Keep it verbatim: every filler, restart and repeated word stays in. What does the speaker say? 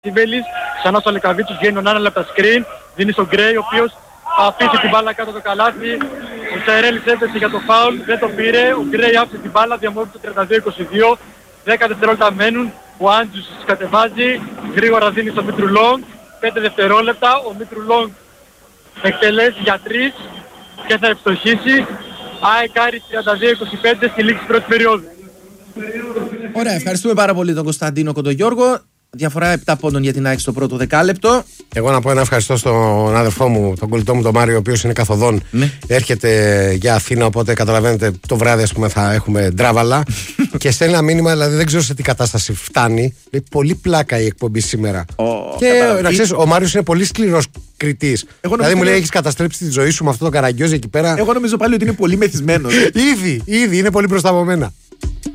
Σιβέλης, ξανά στο Αλεκαβίτσος, βγαίνει ο Νάναλα από τα screen, δίνει στον Γκρέι, ο οποίος αφήσει την μπάλα κάτω το καλάθι. Ο Σαερέλης έπεσε για το φάουλ, δεν το πήρε, ο Γκρέι άφησε την μπάλα, διαμόρφωσε το τριάντα δύο είκοσι δύο, δέκα δευτερόλεπτα μένουν, ο Άντζους κατεβάζει, γρήγορα δίνει στο Μήτρου-Λόγκ, πέντε δευτερόλεπτα, ο Μήτρου-Λόγκ εκτελέσει για τρεις και θα ευστοχίσει. ΑΕΚ Άρης τριάντα δύο είκοσι πέντε στη λήξη πρώτης περίοδου. Ωραία, ευχαριστούμε πάρα πολύ τον Κωνσταντίνο Κοντογιώργο. Διαφορά επτά πόντων για την ΑΕΚ στο πρώτο δεκάλεπτο. Εγώ να πω ένα ευχαριστώ στον αδερφό μου, τον κολλητό μου τον Μάριο, ο οποίος είναι καθοδόν. Ναι. Έρχεται για Αθήνα, οπότε καταλαβαίνετε το βράδυ, ας πούμε, θα έχουμε ντράβαλα. Και στέλνει ένα μήνυμα, δηλαδή δεν ξέρω σε τι κατάσταση φτάνει. Λέει πολύ πλάκα η εκπομπή σήμερα. Oh, και να ξέρεις, ο Μάριος είναι πολύ σκληρός κριτής. Δηλαδή μου λέει: έχεις καταστρέψει τη ζωή σου με αυτό το καραγκιόζι εκεί πέρα. Εγώ νομίζω πάλι ότι είναι πολύ μεθυσμένος. Ήδη, ήδη είναι πολύ μπροστά από μένα.